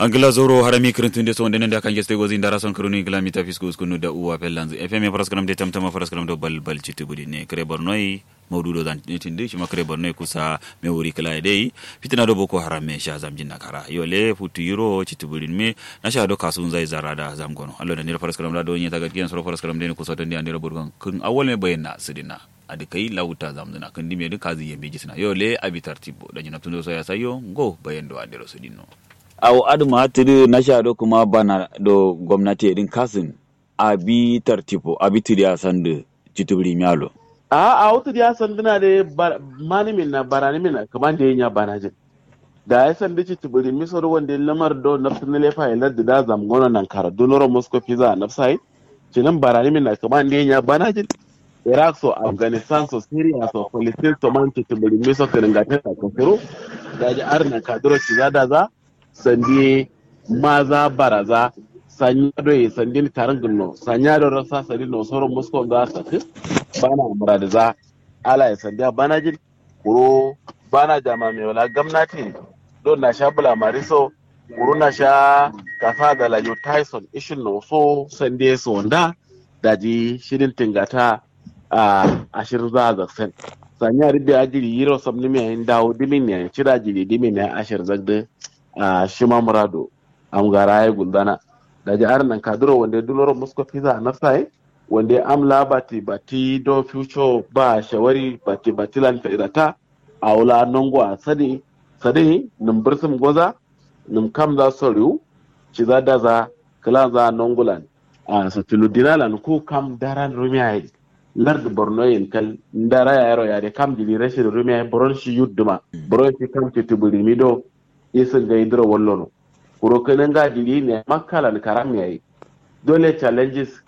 Angla zoro harami kirintun so ndenen da kan geste gozi ndara son kroni gla mita fiskus kunu da uwa pelanz fm paraskram de tamtama paraskram do bal citibudi ne kre bornoy mawdudo dan tinde shima kre bornoy kusa me wuri kala dai fitina do boko haram me sha zamjin nakara yole futu yuro citibudi me na sha do kasun zai zarada zamgono allo da ne paraskram da do nyata gadkiyan so paraskram de kusa to ndi andira burgan kun awol me bayna sidina adi kai lauta zamzuna kan dime du kazi yembe jisna yole abitar tibbo da jina tundo so ya sayo go bayendo andiro sidino aw aduma tiri na shado kuma bana do gwamnati irin kasin abi tartipo abi tiri asan da jitubri myalo a wutu ya sanduna da manimin na baranimin na kaman da yanya bana jin da ya sandi jitubri misor wanda lamar do nafsin lefa ya ladda da zamgono nan kara donoro moscow pizza nafsai cinan baranimin na kaman da yanya bana jin iraq so afghanistan so syria so palestine so man jitubri misor kiringata ta kafuro da ji arna kaduro cizada za sandi maza baraza sanya doye sandin karin gulno sanya da rasa sadi no sauran muskon za su tafi bana murada za ala ya sandiya bana jin kuro bana jama mai wala gwamnati don na sha bula mariso kuro na sha kasa da lajo tyson ishin no so sande so wanda daji shirin tingata a ashirin za a zaksen sanya ribbe ajiri yiro sabni mai dawo dimin ya cira jiri dimin ya ashir zagde a shima murado am gara ya guldana da jihar nan kaduro wanda duloro musko pizza na sai wanda amla bati do future ba shawari bati lan fa'idata a wula nongo a sadi nim bursum goza nim kam za soriu ci za da za kala za nongulan a satilu dinalan ku kam daran rumiyai lard borno yin kal ndara ya yaro ya de kam dili rashin rumiyai boron shi yudduma boron shi kam ci tubuli mido isin ga idro wallono kuro kanan ga dili ne makalan karam yayi dole challenges